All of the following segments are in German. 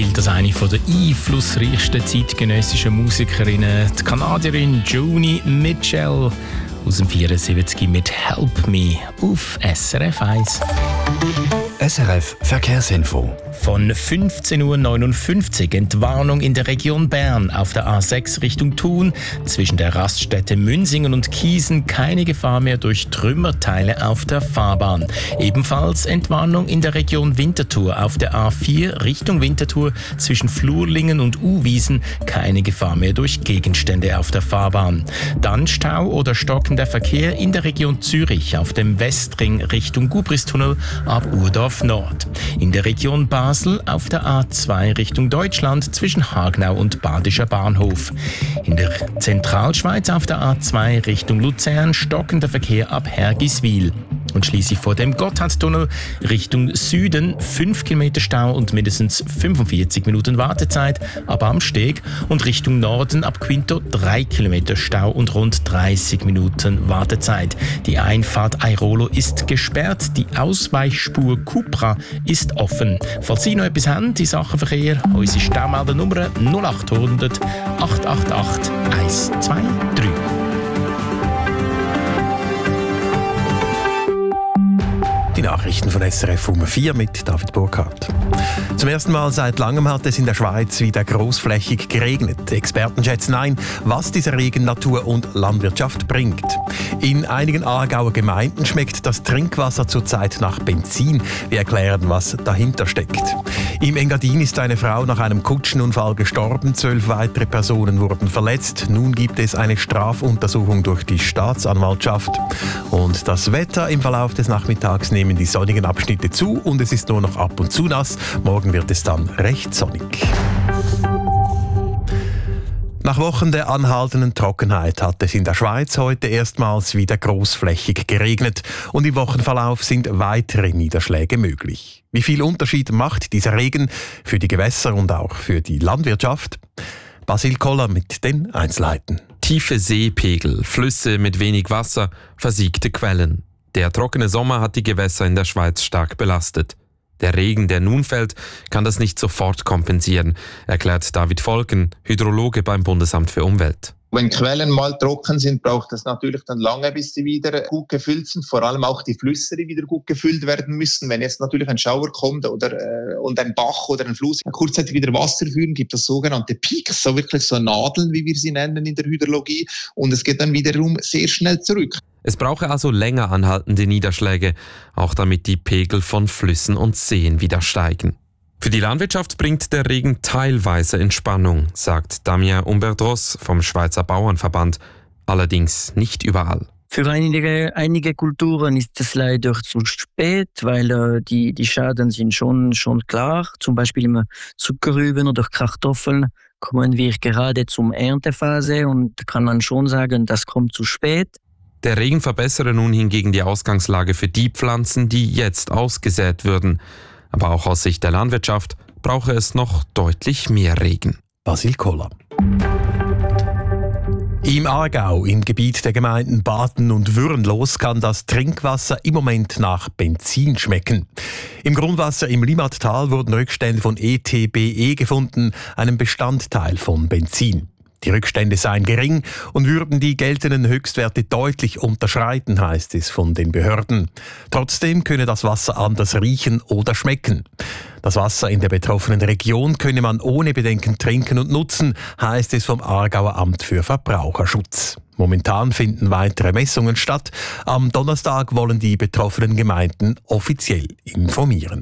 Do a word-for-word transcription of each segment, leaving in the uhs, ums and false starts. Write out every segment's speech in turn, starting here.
gilt als eine der einflussreichsten zeitgenössischen Musikerinnen, die Kanadierin Joni Mitchell aus dem vierundsiebzig mit «Help Me» auf S R F eins. S R F Verkehrsinfo. Von fünfzehn Uhr neunundfünfzig Entwarnung in der Region Bern auf der A sechs Richtung Thun. Zwischen der Raststätte Münsingen und Kiesen keine Gefahr mehr durch Trümmerteile auf der Fahrbahn. Ebenfalls Entwarnung in der Region Winterthur auf der A vier Richtung Winterthur zwischen Flurlingen und Uwiesen keine Gefahr mehr durch Gegenstände auf der Fahrbahn. Dann Stau oder stockender Verkehr in der Region Zürich auf dem Westring Richtung Gubristunnel ab Urdorf Nord. In der Region Basel auf der A zwei Richtung Deutschland zwischen Hagnau und Badischer Bahnhof. In der Zentralschweiz auf der A zwei Richtung Luzern stockender Verkehr ab Hergiswil. Und schließlich vor dem Gotthardtunnel Richtung Süden fünf Kilometer Stau und mindestens fünfundvierzig Minuten Wartezeit ab Amsteg und Richtung Norden ab Quinto drei Kilometer Stau und rund dreißig Minuten Wartezeit. Die Einfahrt Airolo ist gesperrt, die Ausweichspur Cupra ist offen. Falls Sie noch etwas haben in Sachen Verkehr, unsere Staumeldernummer null acht hundert acht acht acht eins zwei drei. Die Nachrichten von S R F um vier mit David Burkhardt. Zum ersten Mal seit langem hat es in der Schweiz wieder großflächig geregnet. Experten schätzen ein, was dieser Regen Natur und Landwirtschaft bringt. In einigen Aargauer Gemeinden schmeckt das Trinkwasser zurzeit nach Benzin. Wir erklären, was dahinter steckt. Im Engadin ist eine Frau nach einem Kutschenunfall gestorben. Zwölf weitere Personen wurden verletzt. Nun gibt es eine Strafuntersuchung durch die Staatsanwaltschaft. Und das Wetter im Verlauf des Nachmittags nehmen die sonnigen Abschnitte zu und es ist nur noch ab und zu nass. Morgen wird es dann recht sonnig. Nach Wochen der anhaltenden Trockenheit hat es in der Schweiz heute erstmals wieder großflächig geregnet und im Wochenverlauf sind weitere Niederschläge möglich. Wie viel Unterschied macht dieser Regen für die Gewässer und auch für die Landwirtschaft? Basil Koller mit den Einzelheiten. Tiefe Seepegel, Flüsse mit wenig Wasser, versiegte Quellen. Der trockene Sommer hat die Gewässer in der Schweiz stark belastet. Der Regen, der nun fällt, kann das nicht sofort kompensieren, erklärt David Volken, Hydrologe beim Bundesamt für Umwelt. Wenn Quellen mal trocken sind, braucht es natürlich dann lange, bis sie wieder gut gefüllt sind. Vor allem auch die Flüsse, die wieder gut gefüllt werden müssen. Wenn jetzt natürlich ein Schauer kommt oder äh, und ein Bach oder ein Fluss kurzzeitig wieder Wasser führen, gibt es sogenannte Peaks, so wirklich so Nadeln, wie wir sie nennen in der Hydrologie. Und es geht dann wiederum sehr schnell zurück. Es brauche also länger anhaltende Niederschläge, auch damit die Pegel von Flüssen und Seen wieder steigen. Für die Landwirtschaft bringt der Regen teilweise Entspannung, sagt Damien Umberdros vom Schweizer Bauernverband, allerdings nicht überall. Für einige, einige Kulturen ist es leider zu spät, weil äh, die, die Schäden sind schon, schon klar. Zum Beispiel im Zuckerrüben oder Kartoffeln kommen wir gerade zum Erntephase und da kann man schon sagen, das kommt zu spät. Der Regen verbessere nun hingegen die Ausgangslage für die Pflanzen, die jetzt ausgesät würden. Aber auch aus Sicht der Landwirtschaft brauche es noch deutlich mehr Regen. Basil Koller. Im Aargau, im Gebiet der Gemeinden Baden und Würenlos, kann das Trinkwasser im Moment nach Benzin schmecken. Im Grundwasser im Limmattal wurden Rückstände von E T B E gefunden, einem Bestandteil von Benzin. Die Rückstände seien gering und würden die geltenden Höchstwerte deutlich unterschreiten, heißt es von den Behörden. Trotzdem könne das Wasser anders riechen oder schmecken. Das Wasser in der betroffenen Region könne man ohne Bedenken trinken und nutzen, heißt es vom Aargauer Amt für Verbraucherschutz. Momentan finden weitere Messungen statt. Am Donnerstag wollen die betroffenen Gemeinden offiziell informieren.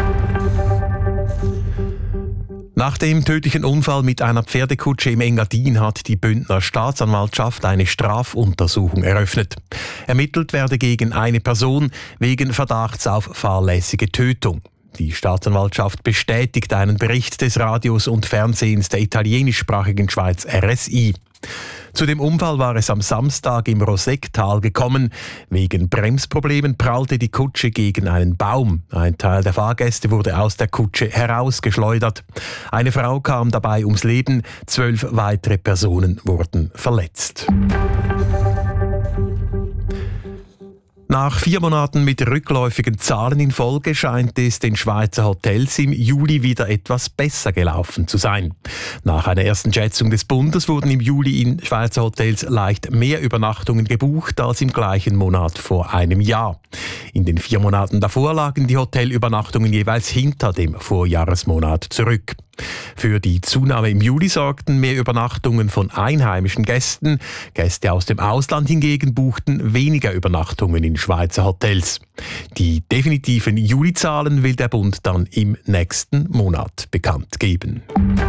Nach dem tödlichen Unfall mit einer Pferdekutsche im Engadin hat die Bündner Staatsanwaltschaft eine Strafuntersuchung eröffnet. Ermittelt werde gegen eine Person wegen Verdachts auf fahrlässige Tötung. Die Staatsanwaltschaft bestätigt einen Bericht des Radios und Fernsehens der italienischsprachigen Schweiz R S I. Zu dem Unfall war es am Samstag im Rosecktal gekommen. Wegen Bremsproblemen prallte die Kutsche gegen einen Baum. Ein Teil der Fahrgäste wurde aus der Kutsche herausgeschleudert. Eine Frau kam dabei ums Leben, zwölf weitere Personen wurden verletzt. Nach vier Monaten mit rückläufigen Zahlen in Folge scheint es den Schweizer Hotels im Juli wieder etwas besser gelaufen zu sein. Nach einer ersten Schätzung des Bundes wurden im Juli in Schweizer Hotels leicht mehr Übernachtungen gebucht als im gleichen Monat vor einem Jahr. In den vier Monaten davor lagen die Hotelübernachtungen jeweils hinter dem Vorjahresmonat zurück. Für die Zunahme im Juli sorgten mehr Übernachtungen von einheimischen Gästen. Gäste aus dem Ausland hingegen buchten weniger Übernachtungen in Schweizer Hotels. Die definitiven Juli-Zahlen will der Bund dann im nächsten Monat bekannt geben.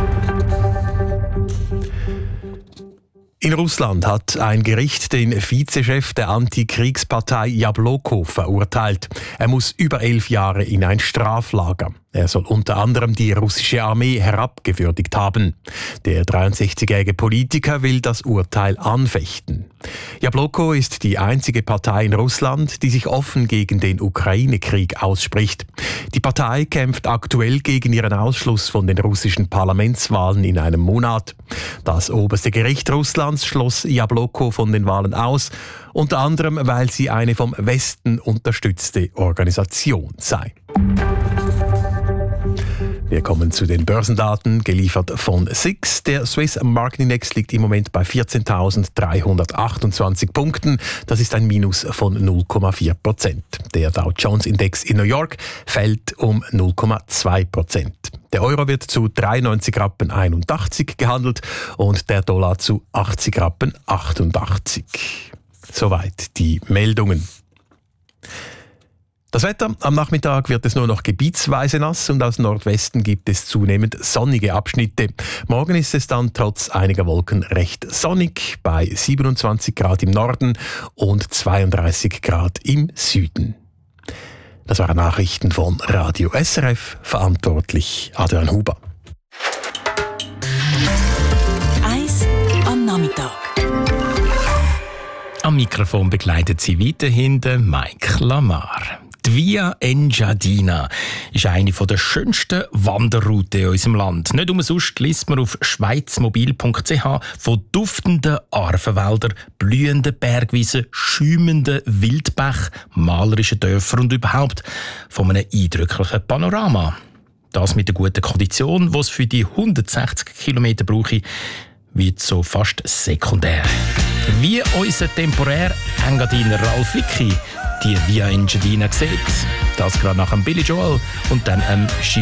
In Russland hat ein Gericht den Vizechef der Antikriegspartei Jabloko verurteilt. Er muss über elf Jahre in ein Straflager. Er soll unter anderem die russische Armee herabgewürdigt haben. Der dreiundsechzigjährige Politiker will das Urteil anfechten. Jabloko ist die einzige Partei in Russland, die sich offen gegen den Ukraine-Krieg ausspricht. Die Partei kämpft aktuell gegen ihren Ausschluss von den russischen Parlamentswahlen in einem Monat. Das oberste Gericht Russlands schloss Jabloko von den Wahlen aus, unter anderem, weil sie eine vom Westen unterstützte Organisation sei. Wir kommen zu den Börsendaten, geliefert von S I X. Der Swiss Market Index liegt im Moment bei vierzehntausenddreihundertachtundzwanzig Punkten. Das ist ein Minus von null Komma vier Prozent. Der Dow Jones Index in New York fällt um null Komma zwei Prozent. Der Euro wird zu dreiundneunzig Rappen einundachtzig gehandelt und der Dollar zu achtzig Rappen achtundachtzig. Soweit die Meldungen. Das Wetter: Am Nachmittag wird es nur noch gebietsweise nass und aus Nordwesten gibt es zunehmend sonnige Abschnitte. Morgen ist es dann trotz einiger Wolken recht sonnig bei siebenundzwanzig Grad im Norden und zweiunddreißig Grad im Süden. Das waren Nachrichten von Radio S R F, verantwortlich Adrian Huber. Eis am Nachmittag. Am Mikrofon begleitet sie weiterhin Mike Lamar. Die Via Engiadina ist eine der schönsten Wanderrouten in unserem Land. Nicht umsonst liest man auf schweizmobil punkt c h von duftenden Arvenwäldern, blühenden Bergwiesen, schäumenden Wildbächen, malerischen Dörfern und überhaupt von einem eindrücklichen Panorama. Das mit der guten Kondition, die es für die hundertsechzig Kilometer brauche, wird so fast sekundär. Wie unser temporär Engadiner Ralf Vicky die Via Engiadina sieht. Das gerade nach dem Billy Joel und dann am